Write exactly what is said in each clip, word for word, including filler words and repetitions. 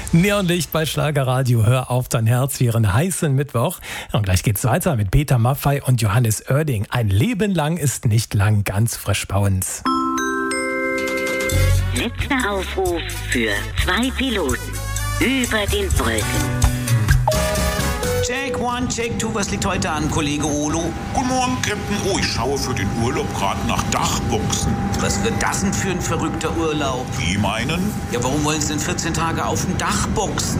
Neonlicht bei Schlagerradio. Hör auf dein Herz für ihren heißen Mittwoch. Und gleich geht's weiter mit Peter Maffay und Johannes Oerding. Ein Leben lang ist nicht lang, ganz frisch bei uns. Letzter Aufruf für zwei Piloten über den Brücken. Check one, check two, was liegt heute an, Kollege Olo? Guten Morgen, Captain. Oh, ich schaue für den Urlaub gerade nach Dachboxen. Was wird das denn für ein verrückter Urlaub? Wie meinen? Ja, warum wollen Sie denn vierzehn Tage auf dem Dach boxen?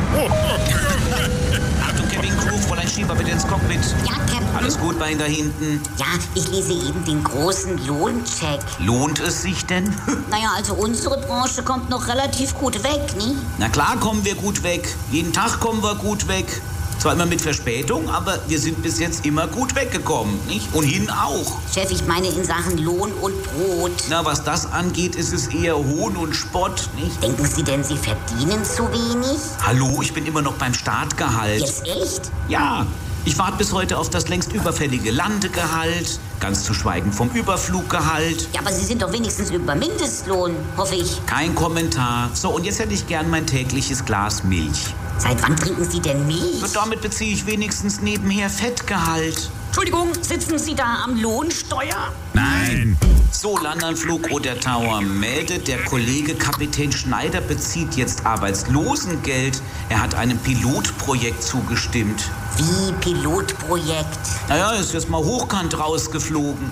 Achtung, Kevin Crew, Fräulein Schieber, bitte ins Cockpit. Ja, Captain. Alles gut bei Ihnen da hinten? Ja, ich lese eben den großen Lohncheck. Lohnt es sich denn? Naja, also unsere Branche kommt noch relativ gut weg, ne? Na klar kommen wir gut weg. Jeden Tag kommen wir gut weg. Zwar immer mit Verspätung, aber wir sind bis jetzt immer gut weggekommen, nicht? Und hin auch. Chef, ich meine in Sachen Lohn und Brot. Na, was das angeht, ist es eher Hohn und Spott, nicht? Denken Sie denn, Sie verdienen zu wenig? Hallo, ich bin immer noch beim Startgehalt. Jetzt echt? Ja, ich warte bis heute auf das längst überfällige Landegehalt, ganz zu schweigen vom Überfluggehalt. Ja, aber Sie sind doch wenigstens über Mindestlohn, hoffe ich. Kein Kommentar. So, und jetzt hätte ich gern mein tägliches Glas Milch. Seit wann trinken Sie denn Milch? Und damit beziehe ich wenigstens nebenher Fettgehalt. Entschuldigung, sitzen Sie da am Lohnsteuer? Nein. So, Landanflug Roter Tower meldet, der Kollege Kapitän Schneider bezieht jetzt Arbeitslosengeld. Er hat einem Pilotprojekt zugestimmt. Wie Pilotprojekt? Naja, ist jetzt mal hochkant rausgeflogen.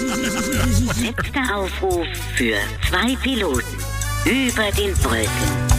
Letzter Aufruf für zwei Piloten über den Brücken.